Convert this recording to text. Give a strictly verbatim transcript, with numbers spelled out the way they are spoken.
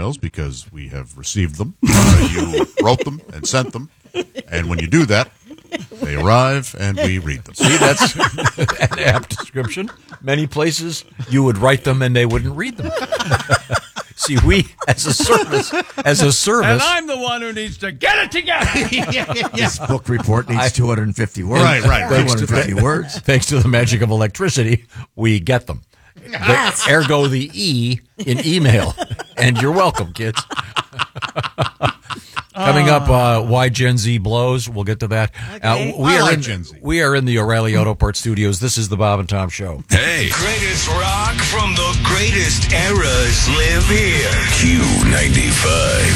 emails because we have received them. Uh, you wrote them and sent them. And when you do that, they arrive and we read them. See, that's an apt description. Many places you would write them and they wouldn't read them. See, we, as a service, as a service. And I'm the one who needs to get it together. yeah, yeah, yeah. This book report needs I, two hundred fifty words. Right, right. two hundred fifty words. Thanks to the magic of electricity, we get them. The, ergo the E in email. And you're welcome, kids. Coming up, uh, why Gen Z blows. We'll get to that. Okay. Uh, we I are like in Gen Z. We are in the O'Reilly Auto Parts Studios. This is the Bob and Tom Show. Hey. Greatest rock from the greatest eras live here. Q ninety-five.